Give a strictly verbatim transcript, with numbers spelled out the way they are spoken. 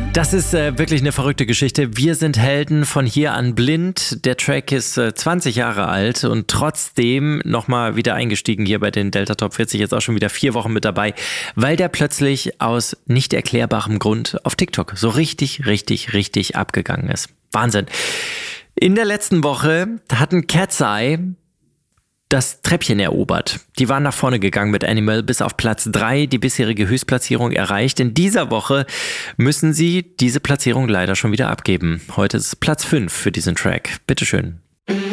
Das ist äh, wirklich eine verrückte Geschichte. Wir sind Helden von hier an blind. Der Track ist äh, zwanzig Jahre alt und trotzdem nochmal wieder eingestiegen hier bei den Delta Top vierzig. Jetzt auch schon wieder vier Wochen mit dabei, weil der plötzlich aus nicht erklärbarem Grund auf TikTok so richtig, richtig, richtig abgegangen ist. Wahnsinn. In der letzten Woche hatten Cat's Eye das Treppchen erobert. Die waren nach vorne gegangen mit Animal bis auf Platz drei, die bisherige Höchstplatzierung erreicht. In dieser Woche müssen sie diese Platzierung leider schon wieder abgeben. Heute ist es Platz fünf für diesen Track. Bitteschön.